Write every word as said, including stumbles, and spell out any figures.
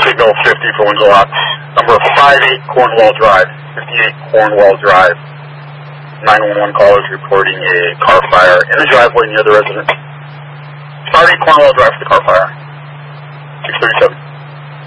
signal fifty for Windsor Lots. Number five eight Cornwall Drive, fifty-eight Cornwall Drive. nine one one callers reporting a car fire in the driveway near the residence. Starting Cornwall Drive for the car fire. six thirty-seven.